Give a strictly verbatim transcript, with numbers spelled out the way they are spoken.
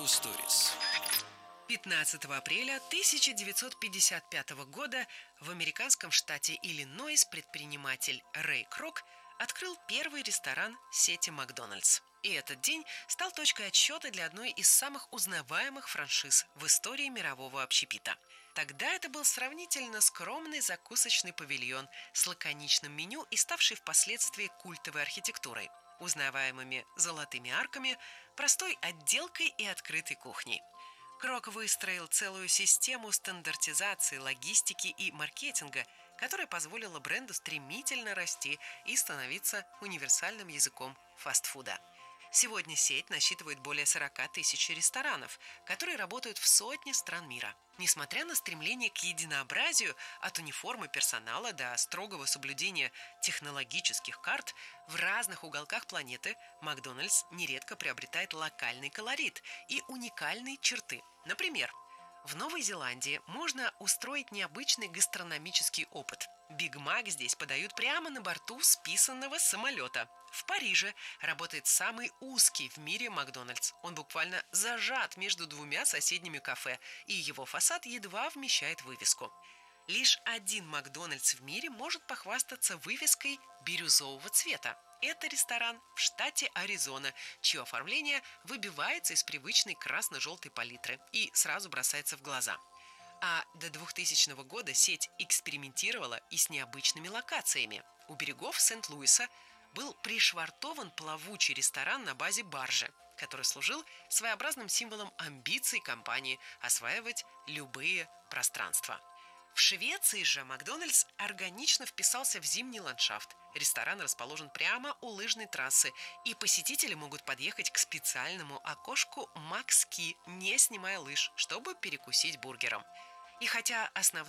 Историз. пятнадцатого апреля тысяча девятьсот пятьдесят пятого года в американском штате Иллинойс предприниматель Рэй Крок открыл первый ресторан сети «Макдональдс». И этот день стал точкой отсчета для одной из самых узнаваемых франшиз в истории мирового общепита. Тогда это был сравнительно скромный закусочный павильон с лаконичным меню и ставший впоследствии культовой архитектурой, узнаваемыми золотыми арками, простой отделкой и открытой кухней. Крок выстроил целую систему стандартизации, логистики и маркетинга, которая позволила бренду стремительно расти и становиться универсальным языком фастфуда. Сегодня сеть насчитывает более сорок тысяч ресторанов, которые работают в сотне стран мира. Несмотря на стремление к единообразию, от униформы персонала до строгого соблюдения технологических карт, в разных уголках планеты Макдональдс нередко приобретает локальный колорит и уникальные черты. Например, в Новой Зеландии можно устроить необычный гастрономический опыт. Биг Мак здесь подают прямо на борту списанного самолета. В Париже работает самый узкий в мире Макдональдс. Он буквально зажат между двумя соседними кафе, и его фасад едва вмещает вывеску. Лишь один Макдональдс в мире может похвастаться вывеской бирюзового цвета. Это ресторан в штате Аризона, чье оформление выбивается из привычной красно-желтой палитры и сразу бросается в глаза. А до двухтысячного года сеть экспериментировала и с необычными локациями. У берегов Сент-Луиса был пришвартован плавучий ресторан на базе баржи, который служил своеобразным символом амбиций компании осваивать любые пространства. В Швеции же Макдональдс органично вписался в зимний ландшафт. Ресторан расположен прямо у лыжной трассы, и посетители могут подъехать к специальному окошку Макски, не снимая лыж, чтобы перекусить бургером. И хотя основной